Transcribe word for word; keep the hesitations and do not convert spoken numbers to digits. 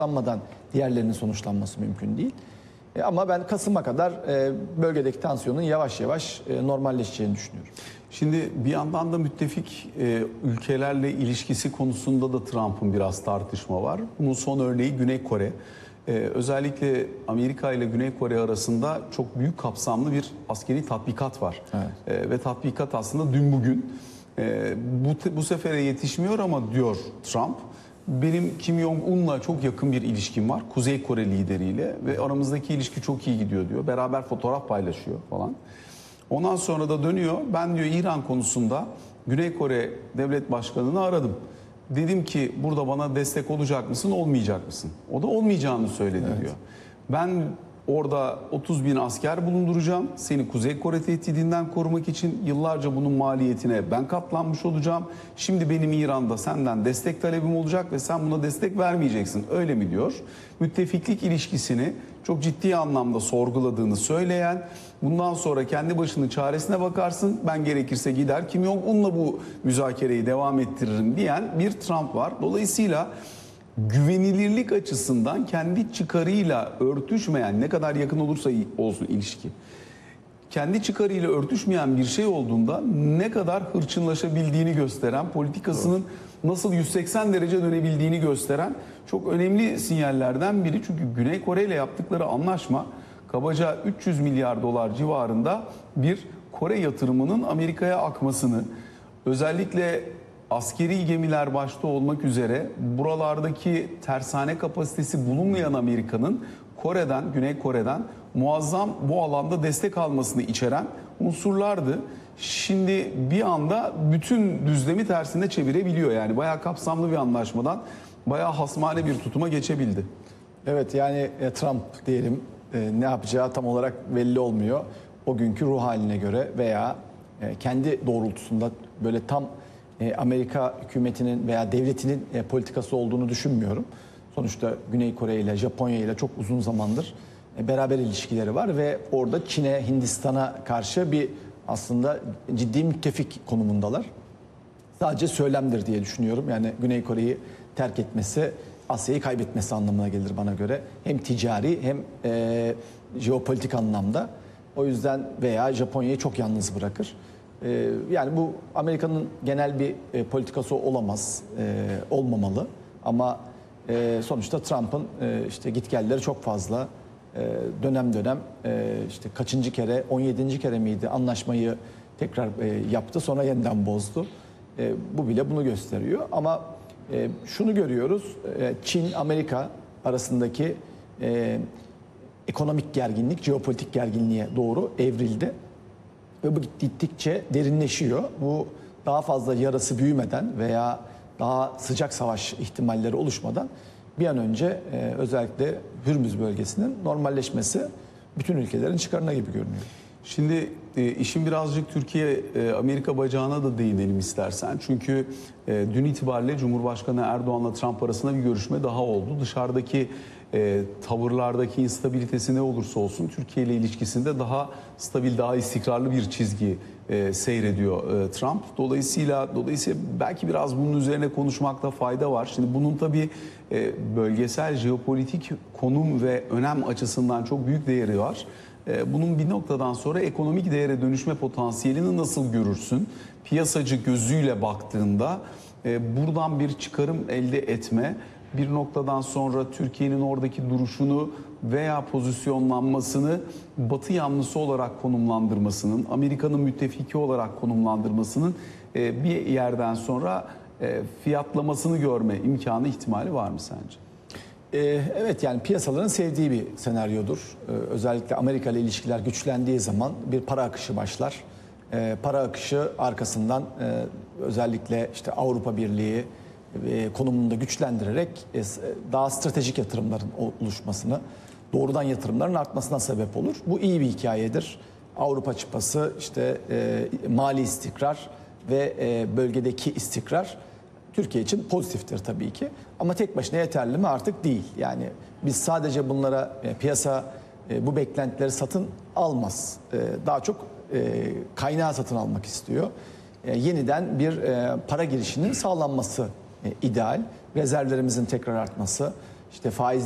sonuçlanmadan diğerlerinin sonuçlanması mümkün değil. E, ama ben Kasım'a kadar e, bölgedeki tansiyonun yavaş yavaş e, normalleşeceğini düşünüyorum. Şimdi bir yandan da müttefik e, ülkelerle ilişkisi konusunda da Trump'ın biraz tartışma var. Bunun son örneği Güney Kore. E, özellikle Amerika ile Güney Kore arasında çok büyük kapsamlı bir askeri tatbikat var. Evet. E, ve tatbikat aslında dün bugün. E, bu, bu sefere yetişmiyor ama diyor Trump, benim Kim Jong-un'la çok yakın bir ilişkim var. Kuzey Kore lideriyle ve aramızdaki ilişki çok iyi gidiyor diyor. Beraber fotoğraf paylaşıyor falan. Ondan sonra da dönüyor. Ben diyor İran konusunda Güney Kore Devlet Başkanı'nı aradım. Dedim ki burada bana destek olacak mısın, olmayacak mısın? O da olmayacağını söyledi evet. diyor. Ben orada otuz bin asker bulunduracağım. Seni Kuzey Kore tehdidinden korumak için yıllarca bunun maliyetine ben katlanmış olacağım. Şimdi benim İran'da senden destek talebim olacak ve sen buna destek vermeyeceksin. Öyle mi diyor? Müttefiklik ilişkisini çok ciddi anlamda sorguladığını söyleyen, bundan sonra kendi başının çaresine bakarsın, ben gerekirse gider Kim Jong-un'la bu müzakereyi devam ettiririm diyen bir Trump var. Dolayısıyla güvenilirlik açısından kendi çıkarıyla örtüşmeyen, ne kadar yakın olursa olsun ilişki, kendi çıkarıyla örtüşmeyen bir şey olduğunda ne kadar hırçınlaşabildiğini gösteren, politikasının nasıl yüz seksen derece dönebildiğini gösteren çok önemli sinyallerden biri. Çünkü Güney Kore ile yaptıkları anlaşma kabaca üç yüz milyar dolar civarında bir Kore yatırımının Amerika'ya akmasını, özellikle askeri gemiler başta olmak üzere buralardaki tersane kapasitesi bulunmayan Amerika'nın Kore'den, Güney Kore'den muazzam bu alanda destek almasını içeren unsurlardı. Şimdi bir anda bütün düzlemi tersine çevirebiliyor. Yani bayağı kapsamlı bir anlaşmadan bayağı hasmane bir tutuma geçebildi. Evet, yani Trump diyelim ne yapacağı tam olarak belli olmuyor. O günkü ruh haline göre veya kendi doğrultusunda böyle tam Amerika hükümetinin veya devletinin politikası olduğunu düşünmüyorum. Sonuçta Güney Kore ile Japonya ile çok uzun zamandır beraber ilişkileri var ve orada Çin'e, Hindistan'a karşı bir aslında ciddi müttefik konumundalar. Sadece söylemdir diye düşünüyorum. Yani Güney Kore'yi terk etmesi Asya'yı kaybetmesi anlamına gelir bana göre. Hem ticari hem e, jeopolitik anlamda. O yüzden veya Japonya'yı çok yalnız bırakır. E, yani bu Amerika'nın genel bir e, politikası olamaz, e, olmamalı. Ama e, sonuçta Trump'ın e, işte gitgelleri çok fazla. E, dönem dönem e, işte kaçıncı kere, on yedinci kere miydi anlaşmayı tekrar e, yaptı, sonra yeniden bozdu. E, bu bile bunu gösteriyor. Ama e, şunu görüyoruz, e, Çin-Amerika arasındaki e, ekonomik gerginlik, jeopolitik gerginliğe doğru evrildi. Ve bu gittikçe derinleşiyor. Bu daha fazla yarası büyümeden veya daha sıcak savaş ihtimalleri oluşmadan bir an önce e, özellikle Hürmüz bölgesinin normalleşmesi bütün ülkelerin çıkarına gibi görünüyor. Şimdi e, işin birazcık Türkiye-Amerika e, bacağına da değinelim istersen. Çünkü e, dün itibariyle Cumhurbaşkanı Erdoğan'la Trump arasında bir görüşme daha oldu. Dışarıdaki e, tavırlardaki instabilitesi ne olursa olsun Türkiye ile ilişkisinde daha stabil, daha istikrarlı bir çizgi e, seyrediyor e, Trump. Dolayısıyla dolayısıyla belki biraz bunun üzerine konuşmakta fayda var. Şimdi bunun tabii e, bölgesel jeopolitik konum ve önem açısından çok büyük değeri var. Bunun bir noktadan sonra ekonomik değere dönüşme potansiyelini nasıl görürsün? Piyasacı gözüyle baktığında buradan bir çıkarım elde etme, bir noktadan sonra Türkiye'nin oradaki duruşunu veya pozisyonlanmasını Batı yanlısı olarak konumlandırmasının, Amerika'nın müttefiki olarak konumlandırmasının bir yerden sonra fiyatlamasını görme imkanı, ihtimali var mı sence? Evet, yani piyasaların sevdiği bir senaryodur. Özellikle Amerika ile ilişkiler güçlendiği zaman bir para akışı başlar. Para akışı arkasından özellikle işte Avrupa Birliği konumunu da güçlendirerek daha stratejik yatırımların oluşmasını, doğrudan yatırımların artmasına sebep olur. Bu iyi bir hikayedir. Avrupa çıpası, işte mali istikrar ve bölgedeki istikrar Türkiye için pozitiftir tabii ki. Ama tek başına yeterli mi? Artık değil. Yani biz sadece bunlara e, piyasa e, bu beklentileri satın almaz. E, daha çok e, kaynağı satın almak istiyor. E, yeniden bir e, para girişinin sağlanması e, ideal. Rezervlerimizin tekrar artması, işte faiz